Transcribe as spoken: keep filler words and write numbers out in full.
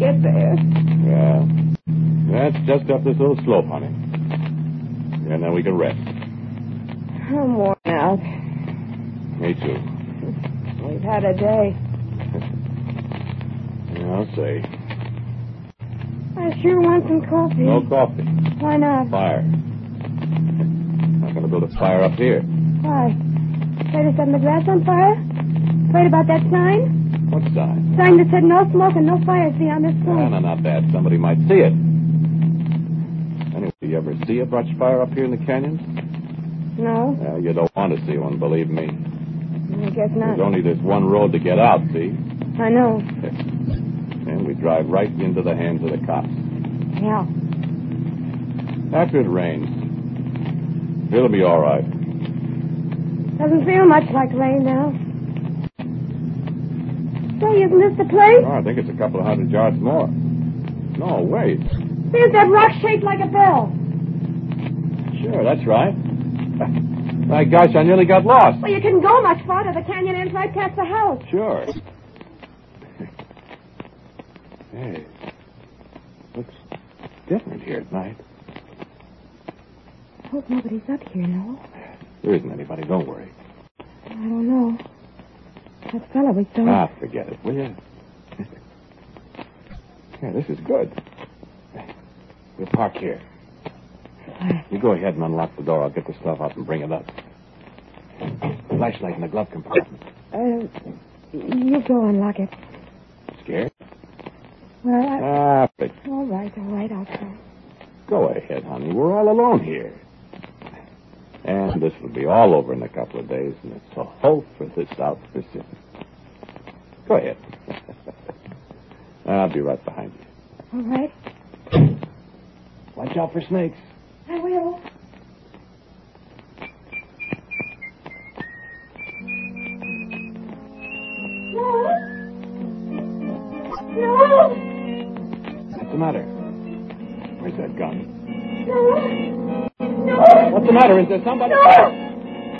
get there. Yeah. That's just up this little slope, honey. And then we can rest. I'm worn out. Me too. We've had a day. Yeah, I'll say. I sure want some coffee. No coffee. Why not? Fire. Not going to build a fire up here. Why? Afraid of setting the grass on fire? Afraid about that sign? What sign? Sign that said no smoke and no fires beyond this No, point. no, not that. Somebody might see it. Anyway, do you ever see a brush fire up here in the canyons? No? Well, you don't want to see one, believe me. I guess not. There's only this one road to get out, see? I know. And we drive right into the hands of the cops. Yeah. After it rains, it'll be all right. Doesn't feel much like rain now. Say, isn't this the place? Oh, I think it's a couple of hundred yards more. No, wait. There's that rock shaped like a bell. Sure, that's right. My gosh, I nearly got lost. Well, you couldn't go much farther. The canyon ends right past the house. Sure. Hey, looks different here at night. I hope nobody's up here, no? There isn't anybody, don't worry. I don't know. That fella we saw. Ah, forget it, will you? Yeah, this is good. We'll park here. You go ahead and unlock the door. I'll get the stuff out and bring it up. Flashlight in the glove compartment. Uh, you go unlock it. Scared? Well, I... Ah, but All right, all right, I'll try. go ahead, honey. We're all alone here. And this will be all over in a couple of days, and it's a hope for the South Pacific. Go ahead. I'll be right behind you. All right. Watch out for snakes. I will. No. No. What's the matter? Where's that gun? No. No. What's the matter? Is there somebody? No.